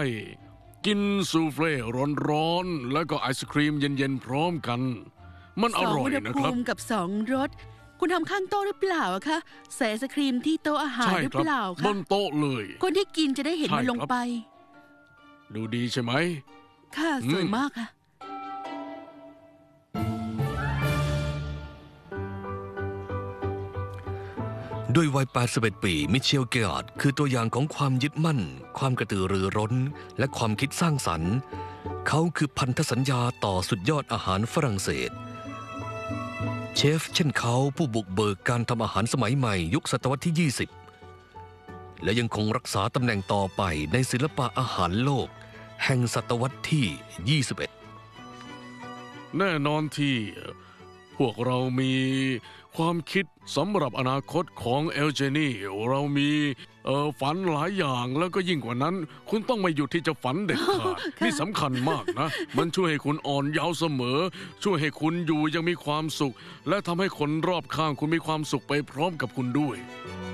กินซูเฟ่ร้อนๆแล้วก็ไอศครีมเย็นๆพร้อมกันมันอร่อยนะครับ 2 อุณหภูมิกับ2 รสคุณทำข้างโต๊ะหรือเปล่าคะใส่ไอศครีมที่โต๊ะอาหารหรือเปล่าคะบนโต๊ะเลยคนที่กินจะได้เห็นมันลงไปดูดีใช่ไหมค่ะสวยมากค่ะด้วยวัย 81 ปี มิเชล เกอาร์ดคือตัวอย่างของความยึดมั่น ความกระตือรือร้น และความคิดสร้างสรรค์ เขาคือพันธสัญญาต่อสุดยอดอาหารฝรั่งเศส เชฟเช่นเขาผู้บุกเบิกการทำอาหารสมัยใหม่ยุคศตวรรษที่ 20 และยังคงรักษาตำแหน่งต่อไปในศิลปะอาหารโลก แห่งศตวรรษที่ 21 แน่นอนที่พวกเรามีความคิดสำหรับอนาคตของเอลเจนี่เรามีฝันหลายอย่างแล้วก็ยิ่งกว่านั้นคุณต้องไม่หยุดที่จะฝันเด็ดขาด นี่สำคัญมากนะมันช่วยให้คุณอ่อนเยาว์เสมอช่วยให้คุณอยู่ยังมีความสุขและทำให้คนรอบข้างคุณมีความสุขไปพร้อมกับคุณด้วย